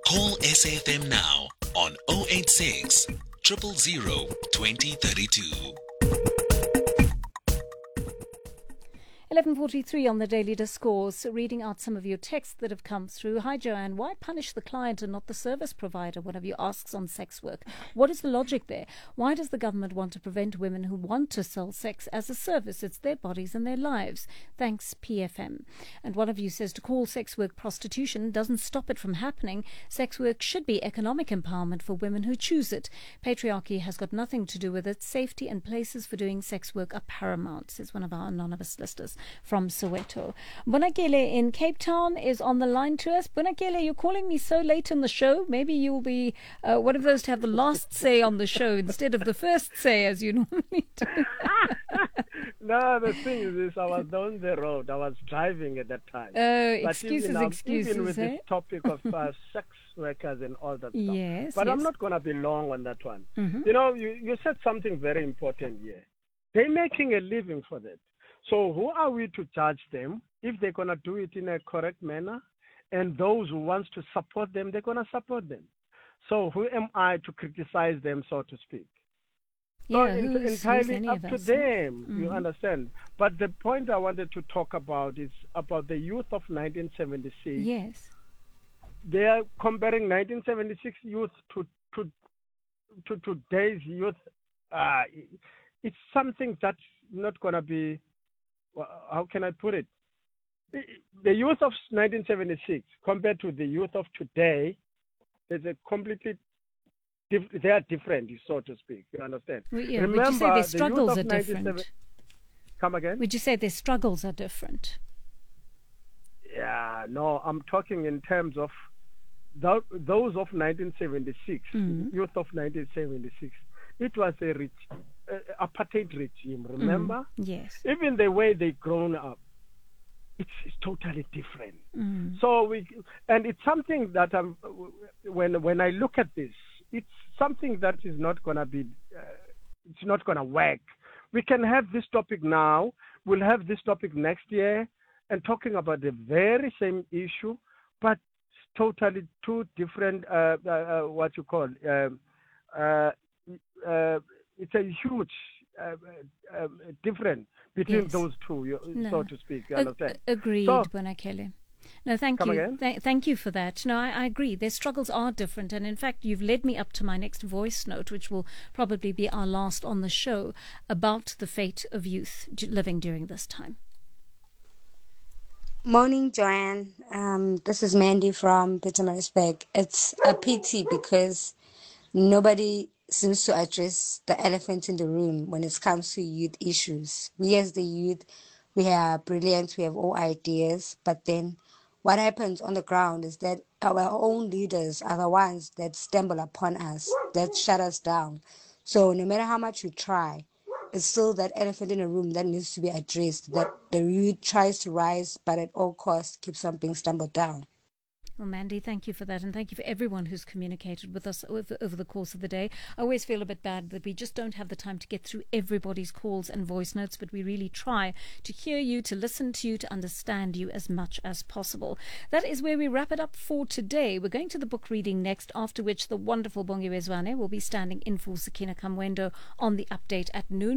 Call SAFM now on 086 000 2032. 11:43 on the Daily Discourse, reading out some of your texts that have come through. Hi, Joanne. Why punish the client and not the service provider? One of you asks on sex work. What is the logic there? Why does the government want to prevent women who want to sell sex as a service? It's their bodies and their lives. Thanks, PFM. And one of you says to call sex work prostitution doesn't stop it from happening. Sex work should be economic empowerment for women who choose it. Patriarchy has got nothing to do with it. Safety and places for doing sex work are paramount, says one of our anonymous listeners from Soweto. Bonakele in Cape Town is on the line to us. Bonakele, you're calling me so late in the show. Maybe you'll be one of those to have the last say on the show instead of the first say as you normally do. No, the thing is this, I was down the road. I was driving at that time. Excuses, even with eh? this topic of sex workers and all that stuff. Yes, but yes. I'm not going to be long on that one. Mm-hmm. You know, you said something very important here. They're making a living for that. So who are we to judge them if they're going to do it in a correct manner? And those who want to support them, they're going to support them. So who am I to criticize them, so to speak? Yeah, so it's entirely up to them, Mm-hmm. you understand. But the point I wanted to talk about is about the youth of 1976. Yes. They are comparing 1976 youth to today's youth. It's something that's not going to be, how can I put it? The youth of 1976 compared to the youth of today is a completely they are different, so to speak. You understand? Well, yeah. Remember, would you say their the struggles youth are of different? Come again? Would you say their struggles are different? Yeah, no, I'm talking in terms of those of 1976, youth of 1976. It was a apartheid regime, remember? Yes. Even the way they grown up, it's totally different. So and it's something that when I look at this, it's something that is not going to be, it's not going to work. We can have this topic now, we'll have this topic next year, and talking about the very same issue, but totally two different, what you call, it's a huge difference between those two, so to speak. You understand? Agreed, So, Bonakele. No, thank Come you. again? Thank you for that. No, I agree. Their struggles are different. And in fact, you've led me up to my next voice note, which will probably be our last on the show, about the fate of youth living during this time. Morning, Joanne. This is Mandy from Pietermaritzburg. It's a pity because nobody seems to address the elephant in the room when it comes to youth issues. We as the youth, we are brilliant, we have all ideas, but then what happens on the ground is that our own leaders are the ones that stumble upon us, that shut us down. So no matter how much we try, it's still that elephant in the room that needs to be addressed, that the youth tries to rise, but at all costs keeps on being stumbled down. Well, Mandy, thank you for that, and thank you for everyone who's communicated with us over the course of the day. I always feel a bit bad that we just don't have the time to get through everybody's calls and voice notes, but we really try to hear you, to listen to you, to understand you as much as possible. That is where we wrap it up for today. We're going to the book reading next, after which the wonderful Bongiwe Zwane will be standing in for Sakina Kamwendo on the update at noon.